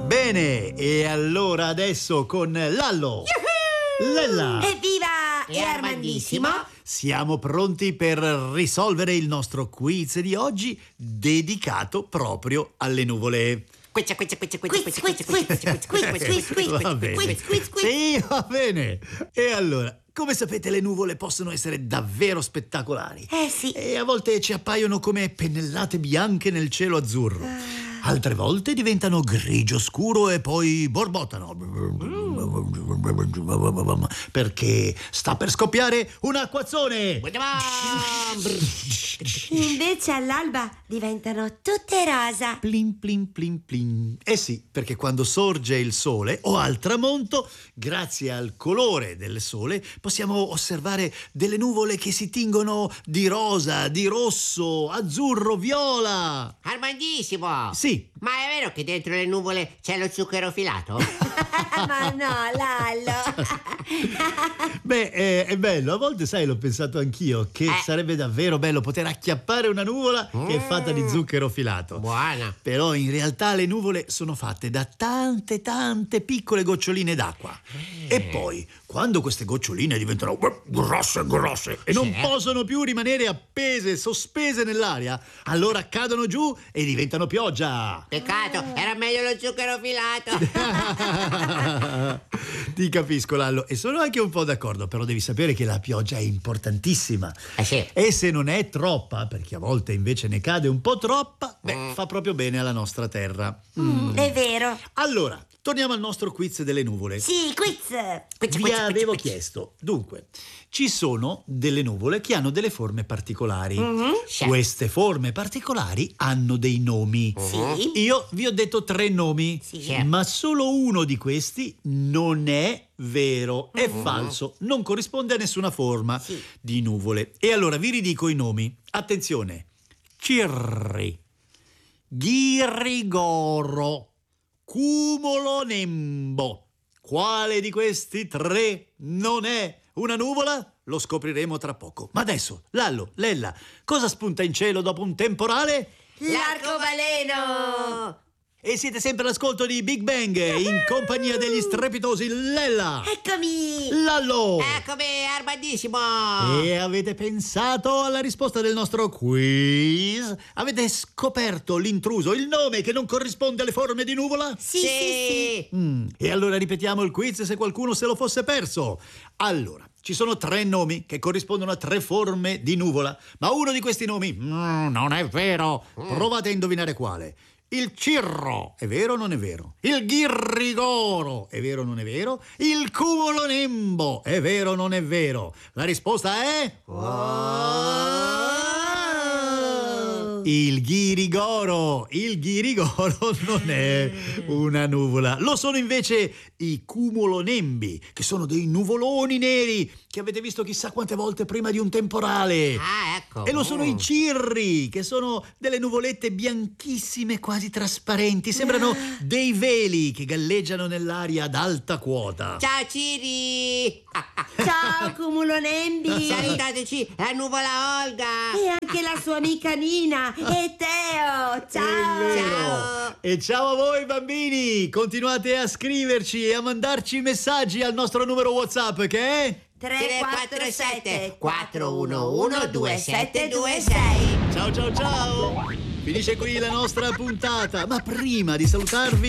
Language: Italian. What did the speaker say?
Bene, e allora adesso con Lallo, Lella Evviva! E Armandissimo? siamo pronti per risolvere il nostro quiz di oggi dedicato proprio alle nuvole. Quiz. Va bene. Sì, va bene. E allora, come sapete, le nuvole possono essere davvero spettacolari. Sì. E a volte ci appaiono come pennellate bianche nel cielo azzurro. Altre volte diventano grigio scuro e poi borbottano. Perché sta per scoppiare un acquazzone. Invece all'alba diventano tutte rosa. Plin plin plin plin. Eh sì, perché quando sorge il sole o al tramonto, grazie al colore del sole, possiamo osservare delle nuvole che si tingono di rosa, di rosso, azzurro, viola. Armandissimo! Sì. Ma è vero che dentro le nuvole c'è lo zucchero filato? Ma no, Lallo. Beh, è bello. A volte, sai, l'ho pensato anch'io, che sarebbe davvero bello poter acchiappare una nuvola che è fatta di zucchero filato. Buona! Però in realtà le nuvole sono fatte da tante piccole goccioline d'acqua. E poi, quando queste goccioline diventano grosse e non possono più rimanere appese, sospese nell'aria, allora cadono giù e diventano pioggia. Peccato, era meglio lo zucchero filato. Ti capisco, Lallo, e sono anche un po' d'accordo, però devi sapere che la pioggia è importantissima. Sì. E se non è troppa, perché a volte invece ne cade un po' troppa, fa proprio bene alla nostra terra. È vero. Allora, torniamo al nostro quiz delle nuvole. Sì, quiz. Vi avevo chiesto, dunque, ci sono delle nuvole che hanno delle forme particolari. Queste forme particolari hanno dei nomi. Sì. Io vi ho detto 3 nomi, Sì. ma solo uno di questi non è vero, è falso, non corrisponde a nessuna forma di nuvole. E allora vi ridico i nomi. Attenzione: Cirri, Ghirigoro, Cumulonembo. Quale di questi 3 non è una nuvola? Lo scopriremo tra poco. Ma adesso, Lallo, Lella, cosa spunta in cielo dopo un temporale? L'arcobaleno. E siete sempre all'ascolto di Big Bang in compagnia degli strepitosi Lella, Eccomi. Lallo. Eccomi, Armandissimo! E avete pensato alla risposta del nostro quiz? Avete scoperto l'intruso, il nome che non corrisponde alle forme di nuvola? Sì. E allora ripetiamo il quiz se qualcuno se lo fosse perso. Allora, ci sono 3 nomi che corrispondono a 3 forme di nuvola, ma uno di questi nomi non è vero. Provate a indovinare quale. Il Cirro, è vero o non è vero? Il Ghirigoro, è vero o non è vero? Il Cumulonembo, è vero o non è vero? La risposta è... Il Ghirigoro. Il Ghirigoro non è una nuvola. Lo sono invece i cumulonembi, che sono dei nuvoloni neri che avete visto chissà quante volte prima di un temporale. Ah, ecco. E lo sono i cirri, che sono delle nuvolette bianchissime, quasi trasparenti. Sembrano dei veli che galleggiano nell'aria ad alta quota. Ciao, Ciri! Ciao, Cumulonembi. Salutateci la nuvola Olga! E anche la sua amica Nina. E Teo. Ciao. Ciao! E ciao a voi bambini! Continuate a scriverci e a mandarci messaggi al nostro numero WhatsApp che è... 347 411 2726. Ciao! Finisce qui la nostra puntata, ma prima di salutarvi